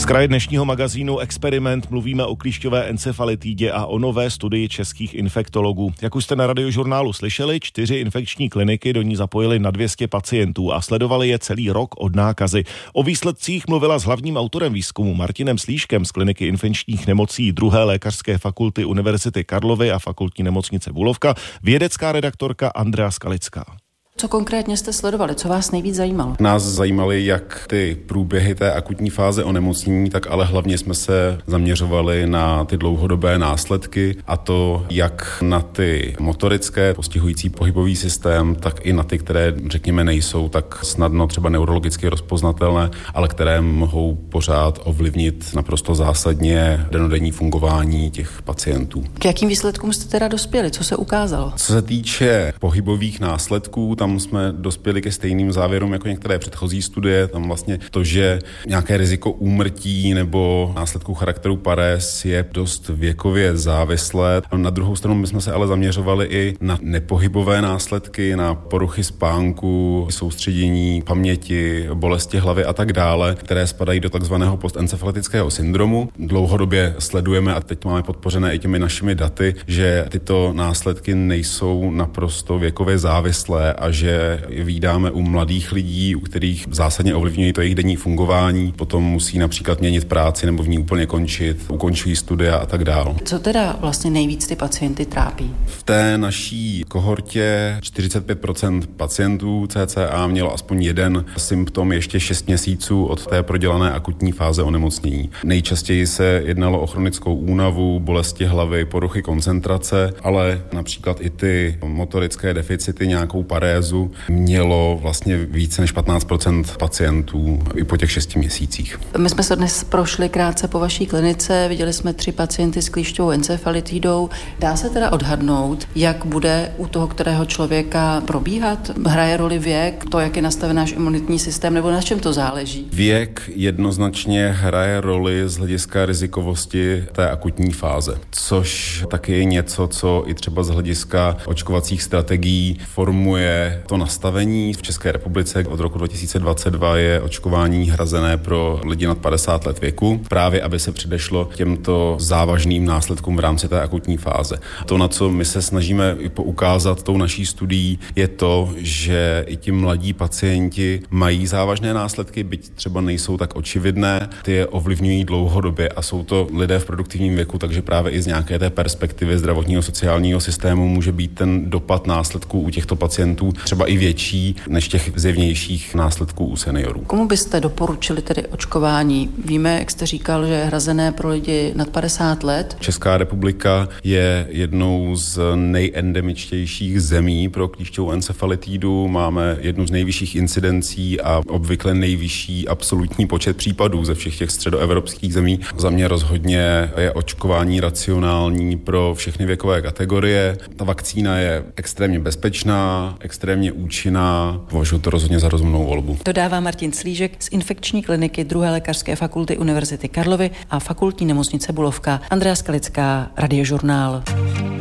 Z kraje dnešního magazínu Experiment mluvíme o klíšťové encefalitidě a o nové studii českých infektologů. Jak už jste na Radiožurnálu slyšeli, 4 infekční kliniky do ní zapojily na 200 pacientů a sledovali je celý rok od nákazy. O výsledcích mluvila s hlavním autorem výzkumu Martinem Slížkem z kliniky infekčních nemocí 2. lékařské fakulty Univerzity Karlovy a fakultní nemocnice Bulovka, vědecká redaktorka Andrea Skalická. Co konkrétně jste sledovali? Co vás nejvíc zajímalo? Nás zajímaly jak ty průběhy té akutní fáze onemocnění, tak ale hlavně jsme se zaměřovali na ty dlouhodobé následky, a to jak na ty motorické, postihující pohybový systém, tak i na ty, které, řekněme, nejsou tak snadno třeba neurologicky rozpoznatelné, ale které mohou pořád ovlivnit naprosto zásadně dennodenní fungování těch pacientů. K jakým výsledkům jste teda dospěli? Co se ukázalo? Co se týče pohybových následků, tam jsme dospěli ke stejným závěrům jako některé předchozí studie. Tam vlastně to, že nějaké riziko úmrtí nebo následků charakteru pares je dost věkově závislé. Na druhou stranu my jsme se ale zaměřovali i na nepohybové následky, na poruchy spánku, soustředění, paměti, bolesti hlavy a tak dále, které spadají do takzvaného postencefalitického syndromu. Dlouhodobě sledujeme, a teď to máme podpořené i těmi našimi daty, že tyto následky nejsou naprosto věkově závislé a že vídáme u mladých lidí, u kterých zásadně ovlivňují to jejich denní fungování, potom musí například měnit práci nebo v ní úplně končit, ukončují studia a tak dále. Co teda vlastně nejvíc ty pacienty trápí? V té naší kohortě 45% pacientů cca mělo aspoň jeden symptom ještě 6 měsíců od té prodělané akutní fáze onemocnění. Nejčastěji se jednalo o chronickou únavu, bolesti hlavy, poruchy koncentrace, ale například i ty motorické deficity, nějakou parézu mělo vlastně více než 15% pacientů i po těch 6 měsících. My jsme se dnes prošli krátce po vaší klinice, viděli jsme 3 pacienty s klíšťovou encefalitidou. Dá se teda odhadnout, jak bude u toho kterého člověka probíhat? Hraje roli věk, to, jak je nastaven náš imunitní systém, nebo na čem to záleží? Věk jednoznačně hraje roli z hlediska rizikovosti té akutní fáze, což taky je něco, co i třeba z hlediska očkovacích strategií formuje to nastavení. V České republice od roku 2022 je očkování hrazené pro lidi nad 50 let věku, právě aby se předešlo těmto závažným následkům v rámci té akutní fáze. To, na co my se snažíme i poukázat tou naší studií, je to, že i ti mladí pacienti mají závažné následky, byť třeba nejsou tak očividné, ty je ovlivňují dlouhodobě a jsou to lidé v produktivním věku, takže právě i z nějaké té perspektivy zdravotního sociálního systému může být ten dopad následků u těchto pacientů třeba i větší než těch zjevnějších následků u seniorů. Komu byste doporučili tedy očkování? Víme, jak jste říkal, že je hrazené pro lidi nad 50 let. Česká republika je jednou z nejendemičtějších zemí pro klíšťovou encefalitidu. Máme jednu z nejvyšších incidencí a obvykle nejvyšší absolutní počet případů ze všech těch středoevropských zemí. Za mě rozhodně je očkování racionální pro všechny věkové kategorie. Ta vakcína je extrémně bezpečná, extrémně účinná, považuji to rozhodně za rozumnou volbu. Dodává Martin Slížek z infekční kliniky 2. lékařské fakulty Univerzity Karlovy a fakultní nemocnice Bulovka. Andrea Skalická, Radiožurnál.